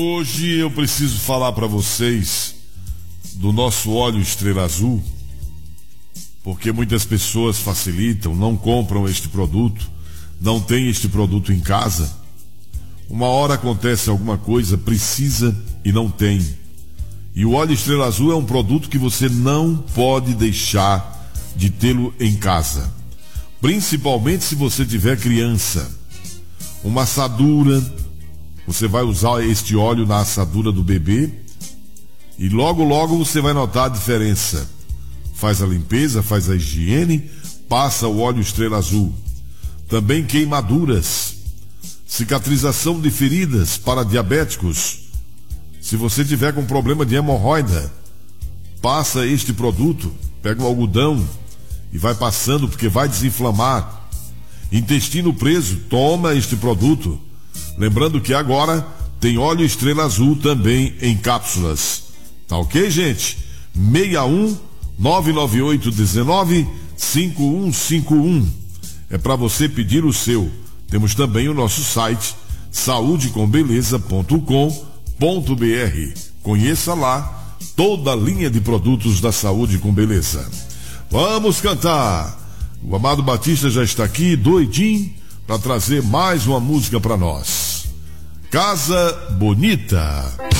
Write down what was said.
Hoje eu preciso falar para vocês do nosso óleo Estrela Azul, porque muitas pessoas facilitam, não compram este produto, não tem este produto em casa. Uma hora acontece alguma coisa, precisa e não tem. E o óleo Estrela Azul é um produto que você não pode deixar de tê-lo em casa, principalmente se você tiver criança. Uma assadura, você vai usar este óleo na assadura do bebê e logo você vai notar a diferença. Faz a limpeza, faz a higiene, passa o óleo Estrela Azul. Também queimaduras, cicatrização de feridas para diabéticos. Se você tiver com problema de hemorroida, passa este produto, pega o algodão e vai passando porque vai desinflamar. Intestino preso, toma este produto. Lembrando que agora tem óleo Estrela Azul também em cápsulas. Tá ok, gente? 61 998 19 5151. É para você pedir o seu. Temos também o nosso site saudecombeleza.com.br. Conheça lá toda a linha de produtos da Saúde com Beleza. Vamos cantar. O Amado Batista já está aqui, doidinho, para trazer mais uma música para nós. Casa Bonita.